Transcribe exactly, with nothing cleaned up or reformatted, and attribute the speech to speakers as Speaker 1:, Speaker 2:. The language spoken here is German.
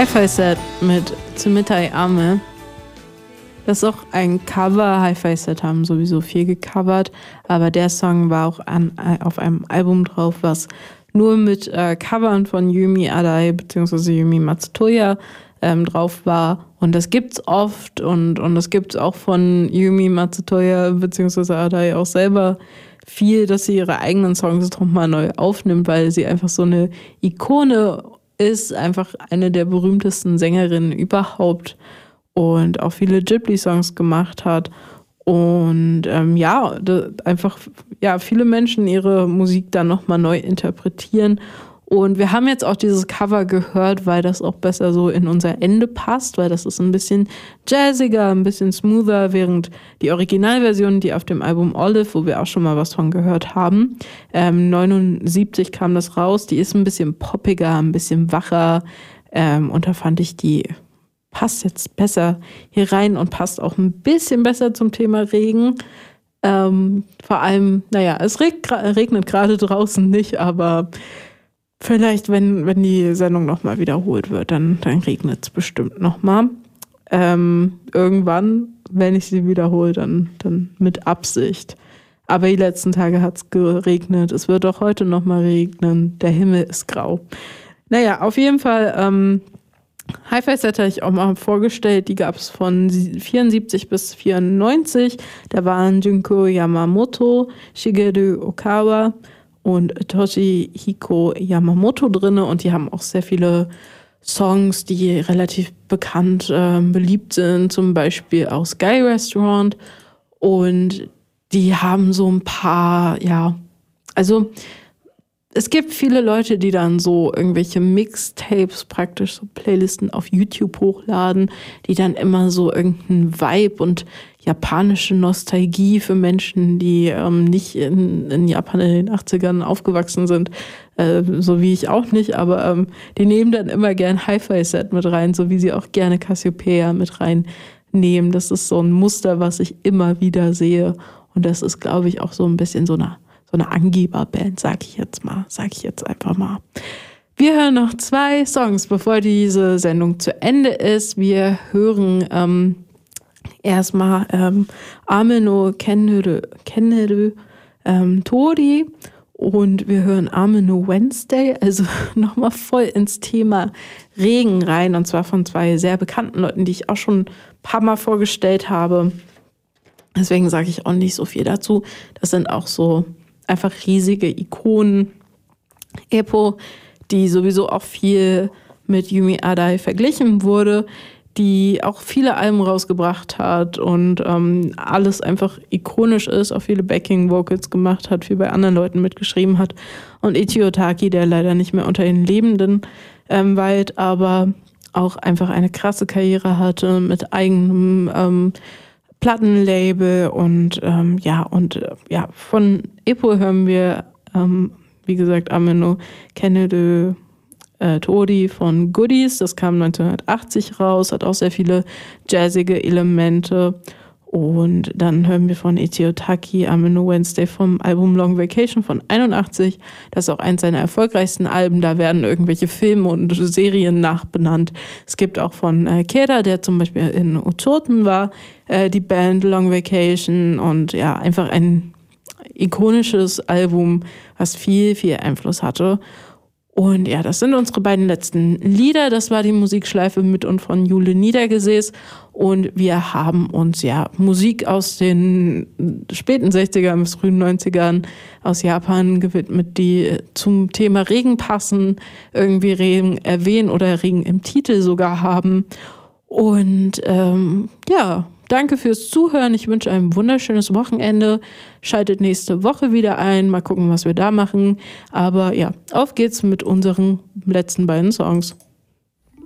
Speaker 1: Hi-Fi Set mit Tsumitai Ame. Das ist auch ein Cover. Hi-Fi Set haben sowieso viel gecovert, aber der Song war auch an, auf einem Album drauf, was nur mit äh, Covern von Yumi Adai bzw. Yumi Matsutoya ähm, drauf war. Und das gibt's oft und, und das gibt's auch von Yumi Matsutoya bzw. Adai auch selber viel, dass sie ihre eigenen Songs nochmal neu aufnimmt, weil sie einfach so eine Ikone ist, einfach eine der berühmtesten Sängerinnen überhaupt und auch viele Ghibli-Songs gemacht hat. Und ähm, ja, einfach ja, viele Menschen ihre Musik dann nochmal neu interpretieren. Und wir haben jetzt auch dieses Cover gehört, weil das auch besser so in unser Ende passt, weil das ist ein bisschen jazziger, ein bisschen smoother, während die Originalversion, die auf dem Album Olive, wo wir auch schon mal was von gehört haben, ähm, neunundsiebzig kam das raus, die ist ein bisschen poppiger, ein bisschen wacher ähm, und da fand ich, die passt jetzt besser hier rein und passt auch ein bisschen besser zum Thema Regen. Ähm, vor allem, naja, es regnet gerade draußen nicht, aber vielleicht, wenn, wenn die Sendung nochmal wiederholt wird, dann, dann regnet es bestimmt nochmal. Ähm, irgendwann, wenn ich sie wiederhole, dann, dann mit Absicht. Aber die letzten Tage hat es geregnet. Es wird auch heute nochmal regnen. Der Himmel ist grau. Naja, auf jeden Fall, ähm, Hi-Fi Set habe ich auch mal vorgestellt. Die gab es von vierundsiebzig bis vierundneunzig. Da waren Junko Yamamoto, Shigeru Okawa und Toshihiko Yamamoto drin und die haben auch sehr viele Songs, die relativ bekannt, äh, beliebt sind, zum Beispiel aus Sky Restaurant und die haben so ein paar, ja, also es gibt viele Leute, die dann so irgendwelche Mixtapes, praktisch so Playlisten auf YouTube hochladen, die dann immer so irgendeinen Vibe und japanische Nostalgie für Menschen, die ähm, nicht in, in Japan in den achtzigern aufgewachsen sind, äh, so wie ich auch nicht, aber ähm, die nehmen dann immer gern Hi-Fi Set mit rein, so wie sie auch gerne Cassiopeia mit reinnehmen. Das ist so ein Muster, was ich immer wieder sehe und das ist, glaube ich, auch so ein bisschen so eine So eine Angeberband, sag ich jetzt mal, sag ich jetzt einfach mal. Wir hören noch zwei Songs, bevor diese Sendung zu Ende ist. Wir hören ähm, erstmal ähm, Ame no Kenneru, Kenneru ähm, Tori und wir hören Ame no Wednesday, also nochmal voll ins Thema Regen rein und zwar von zwei sehr bekannten Leuten, die ich auch schon ein paar Mal vorgestellt habe. Deswegen sage ich auch nicht so viel dazu. Das sind auch so einfach riesige Ikonen. Eppo, die sowieso auch viel mit Yumi Adai verglichen wurde, die auch viele Alben rausgebracht hat und ähm, alles einfach ikonisch ist, auch viele Backing-Vocals gemacht hat, viel bei anderen Leuten mitgeschrieben hat. Und Ichio Taki, der leider nicht mehr unter den Lebenden ähm, weilt, aber auch einfach eine krasse Karriere hatte mit eigenem ähm, Plattenlabel und ähm, ja, und äh, ja, von Eppo hören wir, ähm, wie gesagt, Ame no Kenneru äh, Tori von Goodies. Das kam neunzehnhundertachtzig raus, hat auch sehr viele jazzige Elemente. Und dann hören wir von Ichio Taki Ame no Wednesday vom Album Long Vacation von einundachtzig. Das ist auch eins seiner erfolgreichsten Alben. Da werden irgendwelche Filme und Serien nachbenannt. Es gibt auch von äh, Kera, der zum Beispiel in Uchoten war, äh, die Band Long Vacation. Und ja, einfach ein ikonisches Album, was viel, viel Einfluss hatte. Und ja, das sind unsere beiden letzten Lieder. Das war die Musikschleife mit und von Jule Niedergesäß. Und wir haben uns ja Musik aus den späten sechzigern bis frühen neunzigern aus Japan gewidmet, die zum Thema Regen passen, irgendwie Regen erwähnen oder Regen im Titel sogar haben. Und ähm, ja, danke fürs Zuhören. Ich wünsche ein wunderschönes Wochenende. Schaltet nächste Woche wieder ein. Mal gucken, was wir da machen. Aber ja, auf geht's mit unseren letzten beiden Songs.